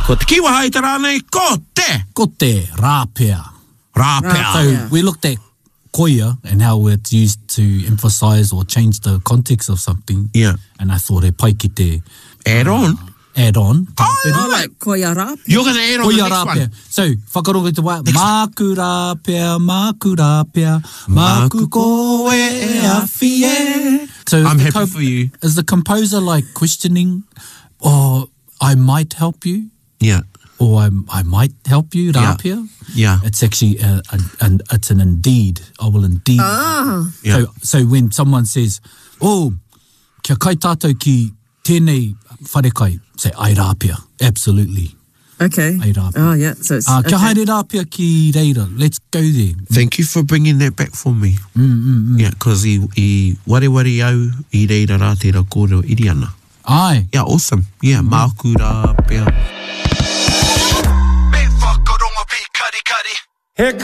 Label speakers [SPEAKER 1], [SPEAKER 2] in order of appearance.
[SPEAKER 1] Ko te kiwa hai tara nei, ko te.
[SPEAKER 2] Ko te rāpea.
[SPEAKER 1] Rāpea.
[SPEAKER 2] So we looked at koia and how it's used to emphasize or change the context of something.
[SPEAKER 1] Yeah.
[SPEAKER 2] And I thought pai ki te
[SPEAKER 1] Add on.
[SPEAKER 2] add on.
[SPEAKER 3] Oh, like koia rāpea.
[SPEAKER 1] You're going to add on the
[SPEAKER 2] Koia
[SPEAKER 1] next
[SPEAKER 2] rāpea.
[SPEAKER 1] one.
[SPEAKER 2] So, whakarongo te wā. Māku rāpea, māku koe e awhie. So
[SPEAKER 1] I'm happy for you.
[SPEAKER 2] Is the composer like questioning, oh, I might help you?
[SPEAKER 1] Yeah.
[SPEAKER 2] Or I might help you, rāpea?
[SPEAKER 1] Yeah.
[SPEAKER 2] It's actually it's an indeed. I will indeed.
[SPEAKER 1] Yeah.
[SPEAKER 2] So when someone says, oh, kia kai tātou ki tēnei wharekai, say, ai rāpea. Absolutely.
[SPEAKER 3] Okay.
[SPEAKER 2] Ai rāpea.
[SPEAKER 3] Oh, yeah. So it's,
[SPEAKER 2] Kia haere rāpea ki reira. Let's go there.
[SPEAKER 1] Thank you for bringing that back for me. Yeah, because I wareware au I reira rā te ra kōrero iri ana.
[SPEAKER 2] Ai.
[SPEAKER 1] Yeah, awesome. Yeah, māku rāpea.
[SPEAKER 4] Me whakarongo pi kari kari. He